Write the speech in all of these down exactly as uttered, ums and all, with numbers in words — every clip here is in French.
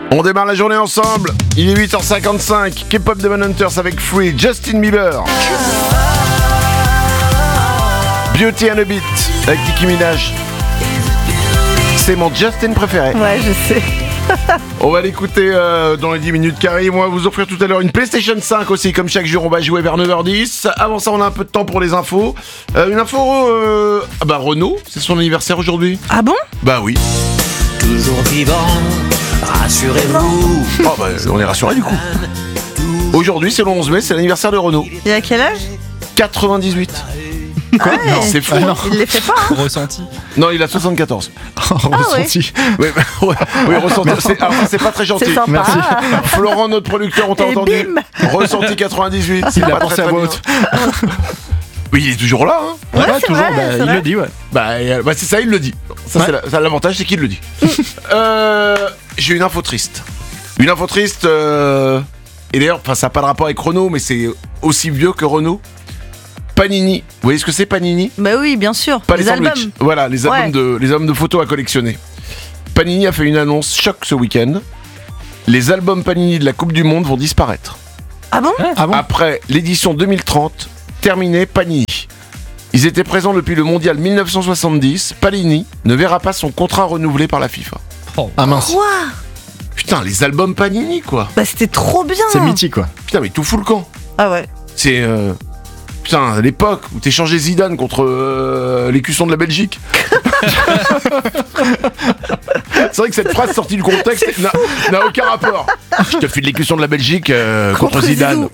On démarre la journée ensemble. Il est huit heures cinquante-cinq. K-pop Demon Hunters avec Free, Justin Bieber. Beauty and a Beat avec Nicki Minaj. C'est mon Justin préféré. Ouais, je sais. On va l'écouter euh, dans les dix minutes carrées. Moi, vous offrir tout à l'heure une PlayStation cinq aussi. Comme chaque jour, on va jouer vers neuf heures dix. Avant ça, on a un peu de temps pour les infos. Euh, une info... Euh... Ah bah Renaud, c'est son anniversaire aujourd'hui. Ah bon? Bah oui. Toujours vivant, rassurez-vous. Oh bah on est rassurés du coup. Aujourd'hui, c'est le onze mai, c'est l'anniversaire de Renaud. Il a quel âge? quatre-vingt-dix-huit. Quoi? Ah ouais. Non, c'est fou. Ah non. Il les fait pas, hein. Ressenti. Non, il a soixante-quatorze. Oh, ressenti. Ouais. Ouais, ouais, oui, ressenti. C'est, alors, c'est pas très gentil. C'est sympa. Merci. Florent, notre producteur, on t'a Et entendu. bim. Ressenti quatre-vingt-dix-huit. C'est Il a pas pensé très, à très vote. bien. Oui, il est toujours là. Hein. Ouais, Ouais, c'est toujours, vrai, bah, c'est il vrai. le dit, ouais. Bah, euh, bah, c'est ça, il le dit. Ça, Ouais. c'est, la, ça, l'avantage, c'est qu'il le dit. euh, j'ai une info triste. Une info triste. Euh, et d'ailleurs, ça n'a pas de rapport avec Renault, mais c'est aussi vieux que Renault. Panini. Vous voyez ce que c'est, Panini? Bah oui, bien sûr. Pas les, les albums. sandwichs. Voilà, les albums, Ouais. de, les albums de photos à collectionner. Panini a fait une annonce choc ce week-end. Les albums Panini de la Coupe du Monde vont disparaître. Ah bon? Ah bon? Après l'édition deux mille trente, terminée Panini. Ils étaient présents depuis le mondial dix-neuf cent soixante-dix. Panini ne verra pas son contrat renouvelé par la FIFA. Oh. Ah mince. Quoi? Putain, les albums Panini, quoi. Bah c'était trop bien. C'est mythique, quoi. Putain, mais tout fout le camp. Ah ouais. C'est... Euh... Putain, à l'époque où t'échangeais Zidane contre euh, l'écusson de la Belgique. C'est vrai que cette phrase sortie du contexte n'a, n'a aucun rapport. Je te file l'écusson de la Belgique euh, contre, Contre Zidane.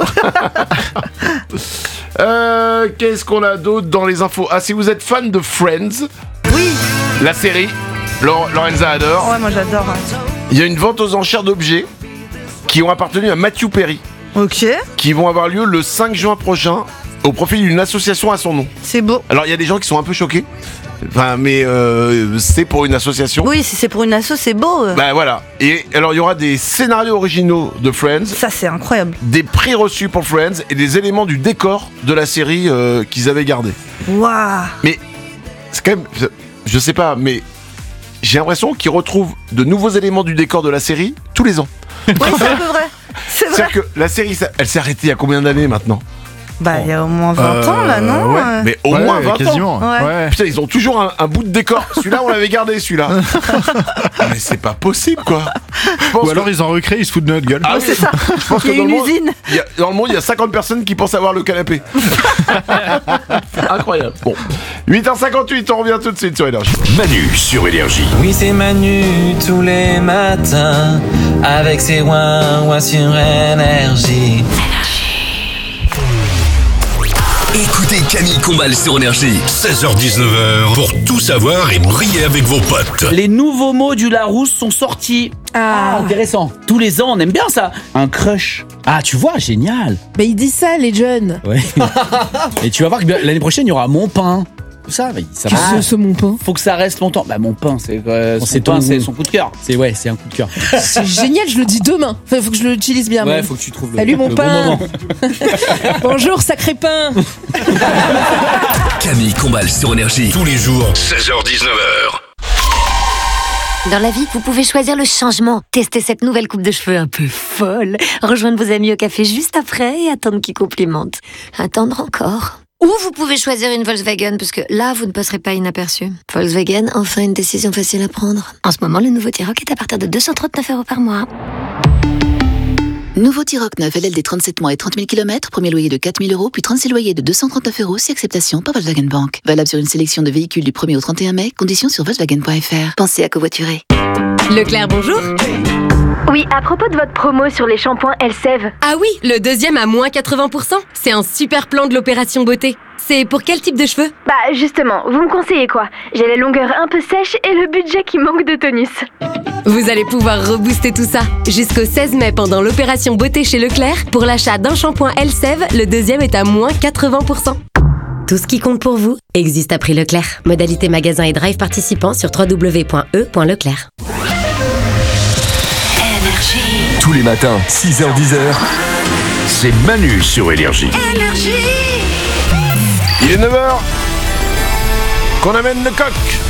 euh, qu'est-ce qu'on a d'autre dans les infos? Ah, si vous êtes fan de Friends, Oui. la série, Lor- Lorenza adore. Ouais, moi j'adore. hein. Il y a une vente aux enchères d'objets qui ont appartenu à Matthew Perry, Ok. qui vont avoir lieu le cinq juin prochain au profit d'une association à son nom. C'est beau. Alors il y a des gens qui sont un peu choqués, enfin, mais euh, c'est pour une association. Oui, si c'est pour une asso, c'est beau. euh. Bah voilà. Et alors il y aura des scénarios originaux de Friends, Ça c'est incroyable. des prix reçus pour Friends et des éléments du décor de la série euh, qu'ils avaient gardé. Waouh. Mais c'est quand même, je sais pas, mais j'ai l'impression qu'ils retrouvent de nouveaux éléments du décor de la série tous les ans. Oui, c'est un peu vrai. C'est vrai. C'est-à-dire que la série, ça- elle s'est arrêtée il y a combien d'années maintenant? Bah il y a au moins vingt ans là, non? ouais. Euh, Mais au Ouais, moins vingt quasiment. ans. Ouais. Ouais. Putain, ils ont toujours un, un bout de décor. Celui-là, on l'avait gardé, celui-là. Mais c'est pas possible, quoi. Je pense Ou alors que- ils en recréent, ils se foutent de notre gueule. Ah Ouais, oui, c'est ça. je pense Il y que a dans le, une monde, usine. il y a, dans le monde, il y a cinquante personnes qui pensent avoir le canapé. Incroyable. Bon, huit heures cinquante-huit, on revient tout de suite sur Énergie. Manu sur Énergie. Oui, c'est Manu tous les matins avec ses ouin-ouin sur Énergie. Écoutez Camille Combal sur Énergie. seize heures dix-neuf heures pour tout savoir et briller avec vos potes. Les nouveaux mots du Larousse sont sortis. Ah, intéressant. Tous les ans, on aime bien ça. Un crush. Ah, tu vois, génial. Mais ils disent ça, les jeunes. Ouais. Et tu vas voir que l'année prochaine, il y aura mon pain. Tout ça, mais ça va. Qu'est-ce que c'est mon pain? Faut que ça reste longtemps. Bah, mon pain, c'est euh, son C'est pain, ton- c'est son coup de cœur. C'est ouais, c'est un coup de cœur. C'est génial, je le dis demain. Enfin, faut que je l'utilise bien. Ouais, mais- faut que tu trouves le, Salut, mon le pain. bon moment. Bonjour, sacré pain. Camille Combal sur Énergie. Tous les jours, seize heures dix-neuf heures. Dans la vie, vous pouvez choisir le changement. Testez cette nouvelle coupe de cheveux un peu folle. Rejoindre vos amis au café juste après et attendre qu'ils complimentent. Attendre encore. Ou vous pouvez choisir une Volkswagen, parce que là, vous ne passerez pas inaperçu. Volkswagen, enfin une décision facile à prendre. En ce moment, le nouveau T-Roc est à partir de deux cent trente-neuf euros par mois. Nouveau T-Roc neuf L L D trente-sept mois et trente mille kilomètres, premier loyer de quatre mille euros, puis trente-six loyers de deux cent trente-neuf euros, si acceptation par Volkswagen Bank. Valable sur une sélection de véhicules du premier au trente et un mai, conditions sur Volkswagen point F R. Pensez à covoiturer. Leclerc, bonjour. Oui, à propos de votre promo sur les shampoings Elseve. Ah oui, le deuxième à moins quatre-vingts pour cent. C'est un super plan de l'opération beauté. C'est pour quel type de cheveux? Bah justement, vous me conseillez quoi? J'ai les longueurs un peu sèches et le budget qui manque de tonus. Vous allez pouvoir rebooster tout ça. Jusqu'au seize mai, pendant l'opération beauté chez Leclerc, pour l'achat d'un shampoing Elseve, le deuxième est à moins quatre-vingts pour cent. Tout ce qui compte pour vous existe à prix Leclerc. Modalité magasin et drive participants sur w w w point e point leclerc. Tous les matins, six heures dix heures, c'est Manu sur Énergie. Il est neuf heures. Qu'on amène le coq.